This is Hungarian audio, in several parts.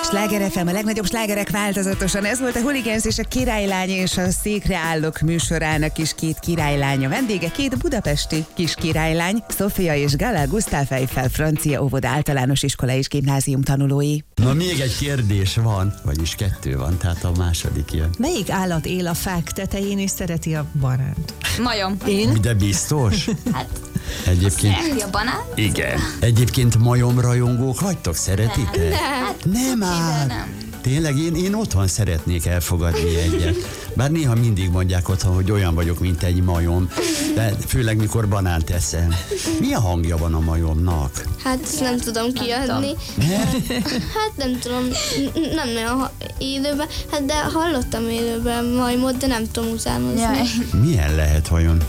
Sláger FM, a legnagyobb slágerek változatosan. Ez volt a Hooligans és a Királylány és a Székre állok műsorának is két királylánya vendége, két budapesti kis királylány, Sofia és Gala Gustav Eiffel francia óvoda általános iskola és gimnázium tanulói. Na még egy kérdés van, vagyis kettő van, tehát a második jön. Melyik állat él a fák tetején és szereti a banánt? Majom. Én? De biztos? Hát, Egyébként... szereti a banán? Igen. Egyébként majomrajongók vagytok? Szeretitek? Nem áll. Nem. Tényleg, én otthon szeretnék elfogadni egyet. Bár néha mindig mondják otthon, hogy olyan vagyok, mint egy majom, de főleg mikor banánt eszem. Milyen hangja van a majomnak? Hát ezt nem tudom kiadni. Hát nem tudom, nem nagyon élőben, hát de hallottam élőben majmot, de nem tudom utánozni. Jaj. Milyen lehet vajon?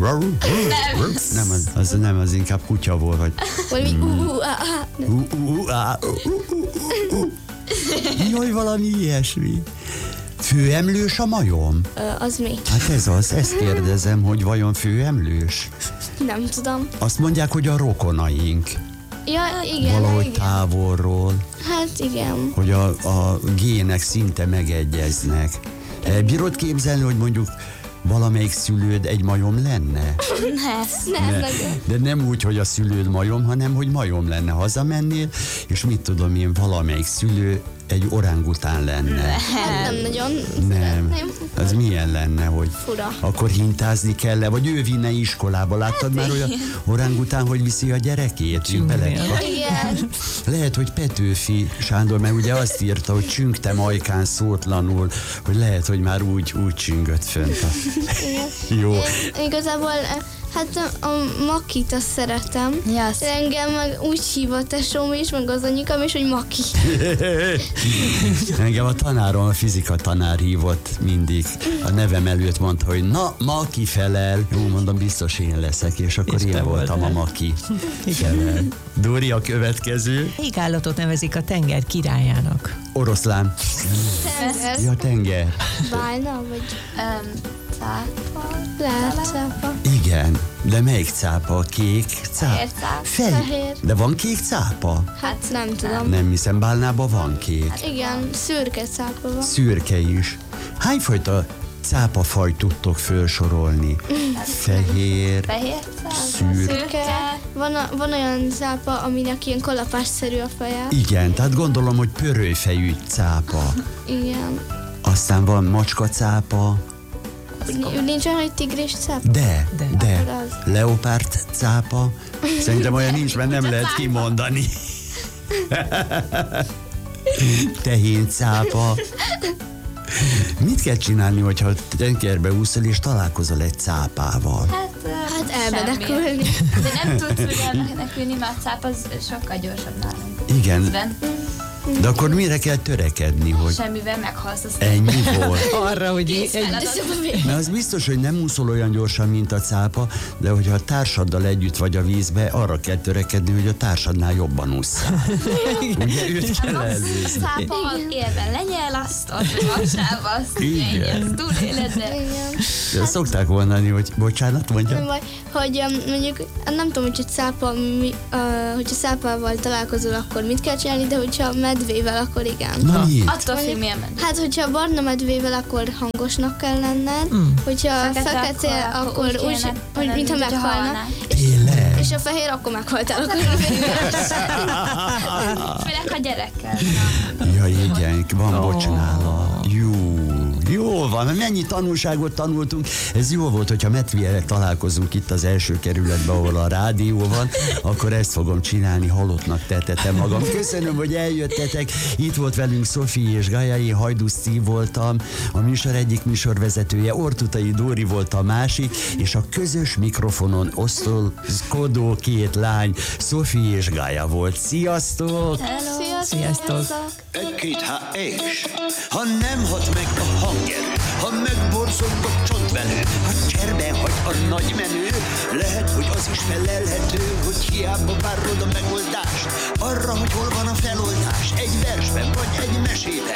Nem, az inkább kutya volt, vagy... Valami Jaj, valami ilyesmi. Főemlős a majom? az mi? Hát ezt kérdezem, hogy vajon főemlős? Nem tudom. Azt mondják, hogy a rokonaink. Ja, igen. Valahogy igen. távolról, Hát igen. hogy a gének szinte megegyeznek. Bírod képzelni, hogy mondjuk valamelyik szülőd egy majom lenne? Nem. De nem úgy, hogy a szülőd majom, hanem hogy majom lenne. Hazamennél, és mit tudom én, valamelyik szülő egy orángután lenne. Hát nem nagyon. Nem. Az milyen lenne, hogy Fura. akkor hintázni kell-e, vagy ő vinne iskolába. Láttad már olyan orángután, hogy viszi a gyerekét? Igen. Lehet, hogy Petőfi Sándor, mert ugye azt írta, hogy csüngte majkán szótlanul, hogy lehet, hogy már úgy csüngött fönt. Jó. Igazából hát a Makit azt szeretem. Yes. Engem meg úgy hív a tesóm is, meg az anyukám is, hogy Maki. Engem a tanárom, a fizika tanár hívott mindig. A nevem előtt mondta, hogy na, Maki felel. Jó, mondom, biztos én leszek, és akkor én voltam a Maki. Felel. Dóri, a következő. Melyik állatot nevezik a tenger királyának? Oroszlán. Tenger. Ja, tenger. Bálna, vagy Cápa. lehet cápa. Igen, de melyik cápa? Kék cápa? Fehér cápa. Fehér. De van kék cápa? Hát nem tudom. Nem hiszem, Bálnában van kék. Igen, szürke cápa van. Szürke is. Hányfajta cápafaj tudtok felsorolni? Fehér, Fehér cápa. szürke. Van olyan cápa, aminek ilyen kalapásszerű a feje. Igen, tehát gondolom, hogy pörölyfejű cápa. Igen. Aztán van macskacápa, Nincs olyan, hogy tigris cápa? de Akkor az. leopárd cápa. Szerintem olyan nincs, mert nem lehet kimondani. Tehén cápa. Mit kell csinálni, hogyha tengerbe úszol és találkozol egy cápával? Hát semmi. elmenekülni. De nem tudsz ugye menekülni, mert a cápa az sokkal gyorsabb nálunk. Igen, Vízben. de akkor mire kell törekedni, hogy Semmivel meghalsz az ennyi volt? Arra, hogy Mert az biztos, hogy nem úszol olyan gyorsan, mint a cápa, de hogyha a társaddal együtt vagy a vízbe, arra kell törekedni, hogy a társadnál jobban ússzál. Ugye őt kell előzni. cápa élben lenyel azt, az vasába, azt Igen. ezt túléled, de Igen. De szokták mondani, hogy bocsánat, mondja. Vagy, hogy mondjuk, nem tudom, hogyha hogyha cápával találkozol, akkor mit kell csinálni, de hogyha medvével, akkor igen. Na mi? attól függ, milyen ment. Hát, hogyha barna medvével, akkor hangosnak kell lenned, hogyha fekete, akkor úgy, hogy mintha meghalna. Tényleg? És a fehér, akkor meghaltál. Akkor Főleg a gyerekkel. Ja, igen, van bocsnála. Jó van, mennyi tanulságot tanultunk. Ez jó volt, hogyha Metviel találkozunk itt az első kerületben, ahol a rádió van, akkor ezt fogom csinálni, halottnak tetetem magam. Köszönöm, hogy eljöttetek. Itt volt velünk Szofi és Gaja, én Hajdú Steve voltam, a műsor egyik műsorvezetője, Ortutai Dóri volt a másik, és a közös mikrofonon osztozkodó két lány, Szofi és Gaja volt. Sziasztok! Sziasztok! Egy-két és ha nem hat meg a hangerő, ha megborzog a csontvelő, ha cserben hagy a nagy menő, lehet, hogy az is felelhető, hogy hiába várod a megoldást, arra, hogy hol van a feloldás, egy versben vagy egy mesében,